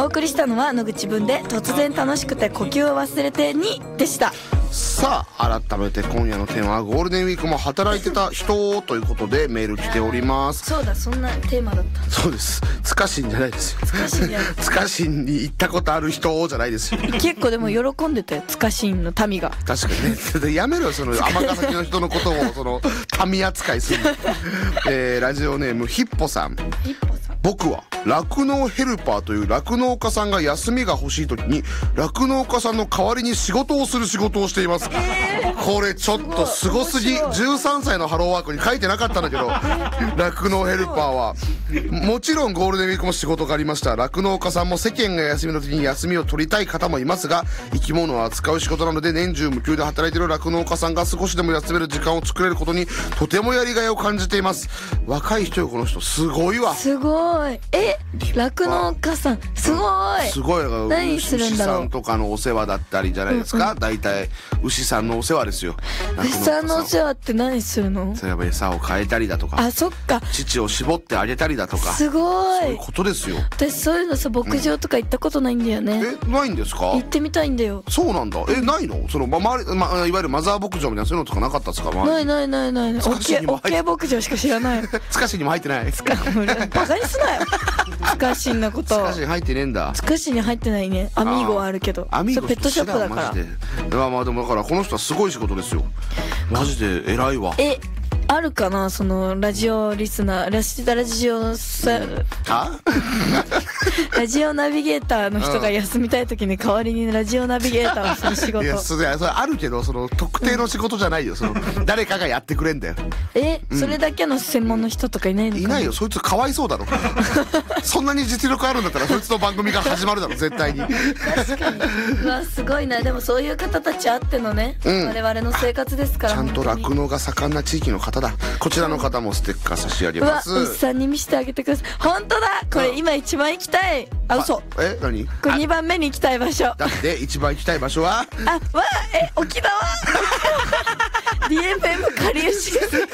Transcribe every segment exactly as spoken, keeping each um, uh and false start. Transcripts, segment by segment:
送りしたのは野口文で突然楽しくて呼吸を忘れてにでした。 さあ改めて今夜のテーマはゴールデンウィークも働いてた人ということでメール来ております。 そうだ、そんなテーマだった。 そうです。つかしんじゃないですよ。 つかしんじゃないつかしんに行ったことある人じゃないですよ。 結構でも喜んでたよ、つかしんの民が。 確かにね。やめろよその尼崎の人のことをその民扱いする、えー、ラジオネームヒッポさん。 ヒッポさん。 僕は酪農ヘルパーという酪農家さんが休みが欲しい時に酪農家さんの代わりに仕事をする仕事をしています、えー、これちょっとすごすぎ。じゅうさんさいのハローワークに書いてなかったんだけど酪農ヘルパーはもちろんゴールデンウィークも仕事がありました。酪農家さんも世間が休みの時に休みを取りたい方もいますが、生き物を扱う仕事なので年中無休で働いている酪農家さんが少しでも休める時間を作れることにとてもやりがいを感じています。若い人よこの人、すごいわ。 すごい。え、酪農家さんすごい。 すごい。 何するんだろう。 牛さんとかのお世話だったりじゃないですか、うんうん、だいたい牛さんのお世話ですよ。 牛さんのお世話って何するの？ 例えば餌を変えたりだとか、 あ、そっか、 乳を絞ってあげたりだとか。 すごい。 そういうことですよ。 私そういうのさ、牧場とか行ったことないんだよね、 うん、え、ないんですか？ 行ってみたいんだよ。 そうなんだ。え、ないの？その、ま、周り、ま、いわゆるマザー牧場みたいなそういうのとかなかったですか？ ないないないない。オッケーオッケー牧場しか知らない。 つかしにも入ってない。 つかバカにすなよ。つかしんのこと。 つかしに入ってねえんだ。 つかしに入ってないね。アミーゴはあるけど。 アミーゴペットショップだから。 マジで。いや、まあでもだからこの人はすごい仕事ですよ。マジで偉いわ。 え、あるかな、そのラジオリスナー、ラジラジオさ、ラジオナビゲーターの人が休みたい時に代わりにラジオナビゲーターをする仕事。 いや、それあるけど、その特定の仕事じゃないよ。その誰かがやってくれんだよ。 え、うん、それだけの専門の人とかいないのかな？ いないよ。そいつかわいそうだろ。そんなに実力あるんだったらそいつの番組が始まるだろ絶対に。 確かに。うわ、すごいな。でもそういう方たちあってのね、うん、我々の生活ですから。 ちゃんと酪農が盛んな地域の方だ。こちらの方もステッカー差し上げます。 うわ、牛さんに見せてあげてください。本当だ、これ今一番行きたい。あ、嘘。 え、何？ これにばんめに行きたい場所。 だって一番行きたい場所は？ あ、わ、え、沖縄。ディーエムエム かりゆし。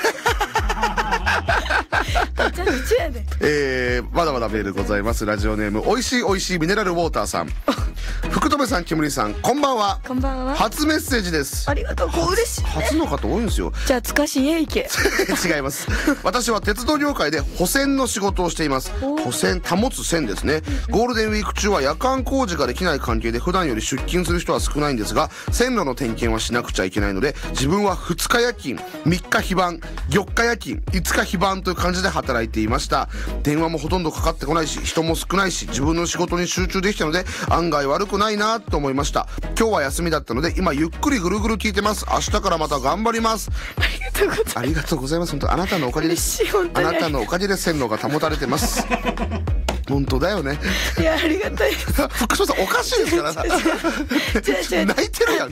えー、まだまだメールございます。ラジオネームおいしいおいしいミネラルウォーターさん。福留さん、木森さん、こんばんは。 こんばんは。 初メッセージです。 ありがとう。こう嬉しい、ね、 初の方多いんですよ。 じゃあつかしんへ行け。 違います。私は鉄道業界で保線の仕事をしています。保線、保つ線ですね。ゴールデンウィーク中は夜間工事ができない関係で普段より出勤する人は少ないんですが、線路の点検はしなくちゃいけないので、自分はふつか夜勤、みっか非番、よっか夜勤、いつか非番という感じで働いていました。電話もほとんどかかってこないし、人も少ないし、自分の仕事に集中できたので案外悪くないなと思いました。今日は休みだったので今ゆっくりぐるぐる聞いてます。明日からまた頑張ります。ありがとうございます。本当あなたのおかげです。あなたのおかげで線路が保たれてます。本当だよね。 いや、ありがたいです。 福島さんおかしいですから。泣いてるやん。